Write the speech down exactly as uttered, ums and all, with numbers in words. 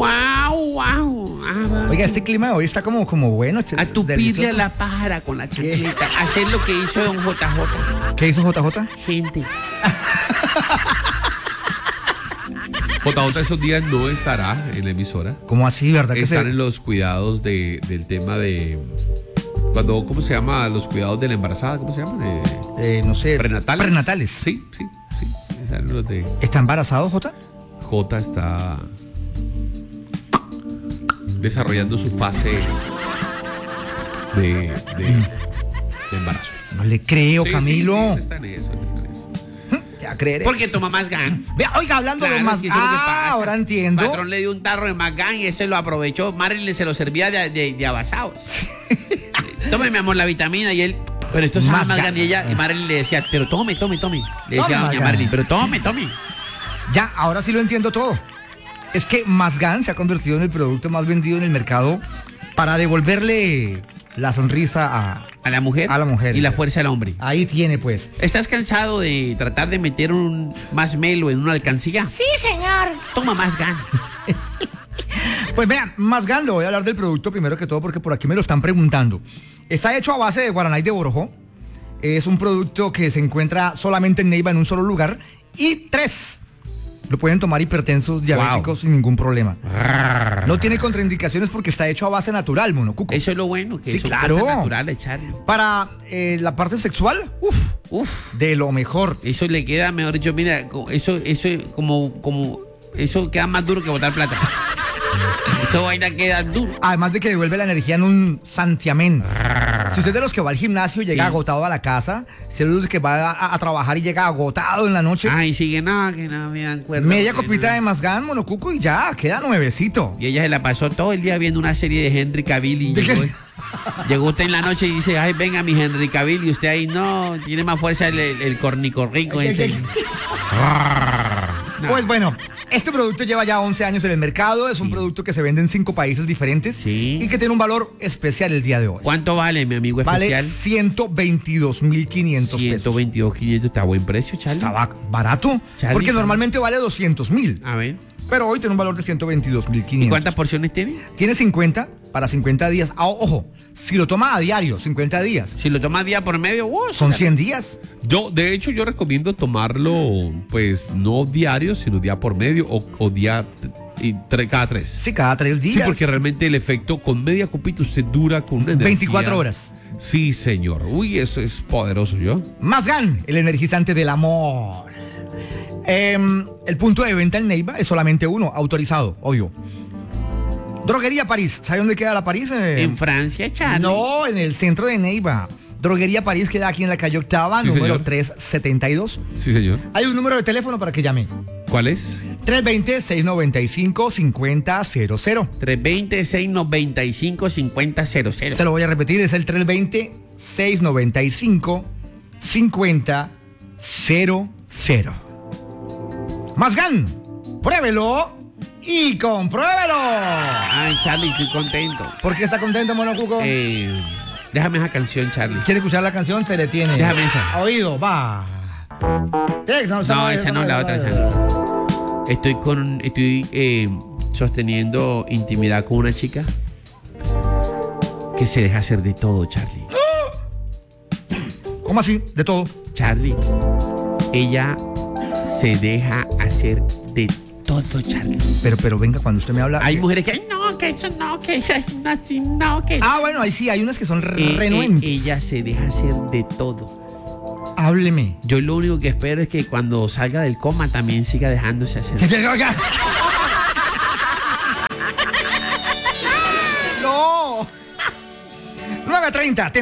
Wow, wow. Ah, Oiga, este clima de hoy está como, como bueno. a tupirle delicioso. a la pájara con la chancleta. Hacer lo que hizo don J J. ¿Qué hizo J J? Gente. J J esos días no estará en la emisora. ¿Cómo así, verdad que Están se... en los cuidados de, del tema de... Cuando, ¿cómo se llama? Los cuidados de la embarazada, ¿cómo se llaman? Eh, eh, no sé... ¿Prenatales? Prenatales. Sí, sí, sí. Están los de... ¿Está embarazado, J? J está desarrollando su fase de, de, de embarazo. No le creo, Sí, Camilo. sí, sí, está en eso, está en eso. Ya creeré. Porque toma más gan. Vea, oiga, hablando de Claro, más... es que eso es lo que Ah, pasa. ahora entiendo. El patrón le dio un tarro de Magán y ese lo aprovechó. Marilyn se lo servía de, de, de abasados. Tome, mi amor, la vitamina y él. Pero esto es Magán. Magán y ella. Y Marilyn le decía, pero tome, tome, tome. Le decía Tome, a doña Magán. Marilyn, pero tome, tome. Ya, ahora sí lo entiendo todo. Es que Mazgan se ha convertido en el producto más vendido en el mercado para devolverle la sonrisa a... A la mujer. A la mujer. Y la fuerza al hombre. Ahí tiene, pues. ¿Estás cansado de tratar de meter un más melo en una alcancía? Sí, señor. Toma más gan. Pues vean, Mazgan, le voy a hablar del producto primero que todo porque por aquí me lo están preguntando. Está hecho a base de guaraná de borojó. Es un producto que se encuentra solamente en Neiva en un solo lugar. Y tres, lo pueden tomar hipertensos, diabéticos sin ningún problema. No tiene contraindicaciones porque está hecho a base natural, monocuco. Eso es lo bueno, que Sí, son claro. cosas naturales, Charlie. Para eh, la parte sexual, uff, Uf. de lo mejor. Eso le queda, mejor dicho, mira, co- eso, eso es como, como, eso queda más duro que botar plata. Eso vaina queda duro. Además de que devuelve la energía en un santiamén. Si usted es de los que va al gimnasio y llega Sí. agotado a la casa, si es de los que va a, a trabajar y llega agotado en la noche, Ay, sigue nada, que nada me dan cuerda. media porque copita no- de Mazgan, monocuco y ya, queda nuevecito. Y ella se la pasó todo el día viendo una serie de Henry Cavill y ¿De llegó, qué? llegó usted en la noche y dice, ay, venga mi Henry Cavill, y usted ahí, no, tiene más fuerza el, el, el cornicorrico Ay, ese. ay, No. Pues bueno, este producto lleva ya once años en el mercado, es un Sí. producto que se vende en cinco países diferentes Sí. y que tiene un valor especial el día de hoy. ¿Cuánto vale, mi amigo Vale especial? ciento veintidós mil quinientos pesos. ciento veintidós, quinientos, está a buen precio, Charlie. Estaba barato, Charlie, porque ¿cómo? normalmente vale doscientos mil, A ver, pero hoy tiene un valor de ciento veintidós mil ¿y quinientos. cuántas porciones tiene? Tiene cincuenta para cincuenta días. Ah, ojo, si lo toma a diario, cincuenta días, Si lo toma día por medio, ¡uh! son cien días. Yo, de hecho, yo recomiendo tomarlo, pues, no diario, sino día por medio o, o día y tre- cada tres. Sí, cada tres días. Sí, porque realmente el efecto con media copita usted dura con una energía. veinticuatro horas. Sí, señor. Uy, eso es poderoso, ¿yo? Mazgan, el energizante del amor. Em, el punto de venta en Neiva es solamente uno, autorizado, obvio. Droguería París. ¿Sabe dónde queda la París? Eh, En Francia, Charlie. no, en el centro de Neiva. Droguería París queda aquí en la calle Octava, Sí, número señor. trescientos setenta y dos. Sí, señor. Hay un número de teléfono para que llame. ¿Cuál es? tres dos cero, seis nueve cinco, cinco cero cero cero. tres dos cero, seis nueve cinco, cinco cero cero cero. Se lo voy a repetir, es el tres dos cero, seis nueve cinco, cinco cero cero cero. Mazgan, pruébelo y compruébelo. Ay, Charlie, estoy contento. ¿Por qué está contento, Monocuco? Eh, déjame esa canción, Charlie. ¿Quiere escuchar la canción? Se detiene. Déjame esa. Oído, va. Eh, No, esa no, la otra, esa no. Estoy con, estoy eh, sosteniendo intimidad con una chica que se deja hacer de todo, Charlie. ¿Cómo así? De todo. Charlie, ella se deja hacer de todo, Charlie. Pero, pero venga, cuando usted me habla. Hay eh, mujeres que, ay, no, que eso no, que eso es así, no, que... Ah, bueno, ahí sí, hay unas que son Eh, eh, renuentes. ella se deja hacer de todo. Hábleme. Yo lo único que espero es que cuando salga del coma también siga dejándose hacer. No. nueve treinta.